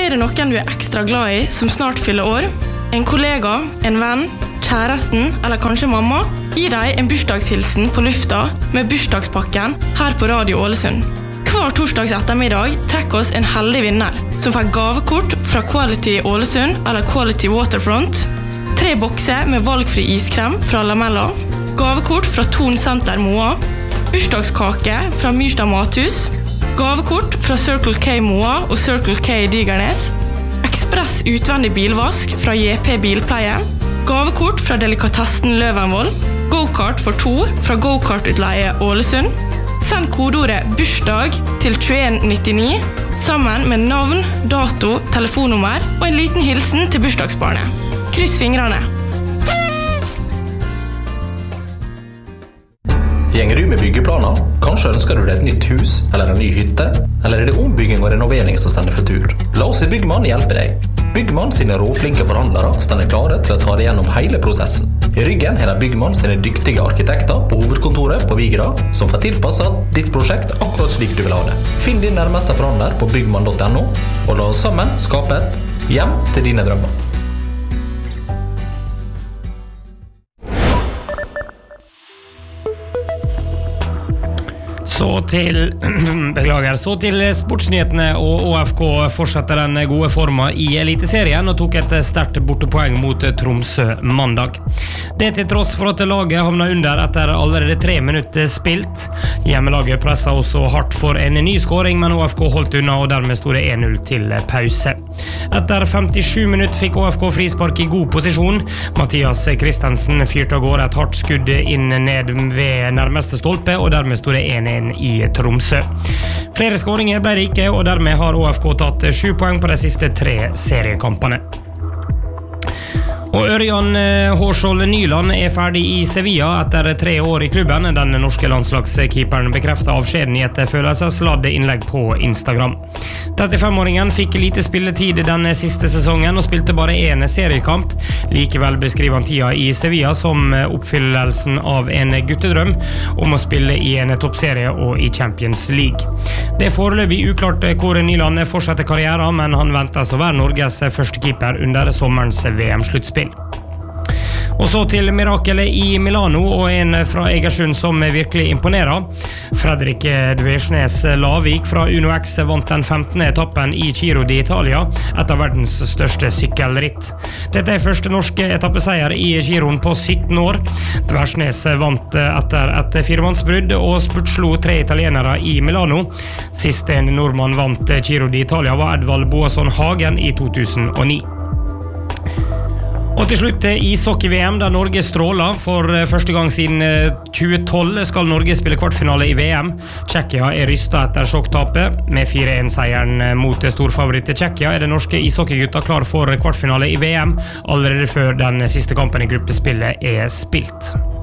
det noen du ekstra glad i som snart fyller år? En kollega, en venn, kjæresten eller kanskje mamma? Gi deg en bursdagshilsen på lufta med bursdagspakken her på Radio Ålesund. Hver torsdags ettermiddag trekker oss en heldig vinner som får gavekort fra Quality Ålesund eller Quality Waterfront, 3 bokser med valgfri iskrem fra Lamella, gavekort fra Ton Center Moa, bursdagskake fra Myrstad Mathus, gavekort fra Circle K Moa og Circle K Digernes, ekspress utvendig bilvask fra JP Bilpleie, gavekort fra Delikatessen Løvenvoll, go-kart for 2 fra Go-kart-utleie Ålesund. Send kodeordet bursdag til 2199 sammen med navn, dato, telefonnummer og en liten hilsen til bursdagsbarnet. Kryss fingrene. Gjenger du med byggeplaner? Kanskje ønsker du deg et nytt hus eller en ny hytte? Eller er det ombygging og renovering som stender for tur? La oss i Byggmann hjelpe deg. Byggmann sine råflinke forhandlere stender klare til å ta deg gjennom hele prosessen. I ryggen har de Byggmann sine dyktige arkitekter på hovedkontoret på Vigra, som får tilpasset ditt prosjekt akkurat slik du vil ha det. Finn din nærmeste forhandler på byggmann.no, og la oss sammen skape et hjem til dine drømmer. Så til sportsnyhetene, og ÅFK fortsetter den gode forma i Eliteserien og tok et sterkt bortepoeng mot Tromsø mandag. Det til tross for at laget havnet under etter allerede 3 minutter spilt. Hjemmelaget presset også hardt for en ny skåring, men ÅFK holdt unna, og dermed stod det 1-0 til pause. Etter 57 minutter fikk ÅFK frispark i god posisjon. Mathias Christensen fyrte av gårde et hardt skudd inn ned ved nærmeste stolpe, og dermed stod det 1-1 i Tromsø. Flere skåringer ble det ikke, og dermed har ÅFK tatt 7 poeng på de siste 3 seriekampene. Og Ørjan Hårskjold Nyland ferdig i Sevilla etter 3 år i klubben. Den norske landslagskeeperen bekreftet avskjeden i et følelsesladet innlegg på Instagram. 35-åringen fikk lite spilletid den siste sesongen og spilte bare 1 seriekamp. Likevel beskriver han tida i Sevilla som oppfyllelsen av en guttedrøm om å spille i en toppserie og i Champions League. Det er foreløpig uklart hvor Nyland fortsetter karrieren, men han ventes å være Norges første keeper under sommerens VM-sluttspill. Og så til mirakelet i Milano, og en fra Egersund som virkelig imponerer. Fredrik Dversnes Lavik fra Uno X vant den 15. etappen i Giro d'Italia, et av verdens største sykkelritt. Dette er første norske etappeseier i Giroen på 17 år. Dversnes vant etter et firemannsbrudd og spurtslo 3 italienere i Milano. Sist en nordmann vant Giro d'Italia var Edvald Boasson Hagen i 2009. Og til slutt ishockey-VM, der Norge stråler. For første gang siden 2012 skal Norge spille kvartfinale i VM. Tsjekkia rystet etter sjokktapet. Med 4-1-seieren mot storfavoritt Tsjekkia er det norske ishockeygutta klar for kvartfinale i VM, allerede før den siste kampen i gruppespillet er spilt.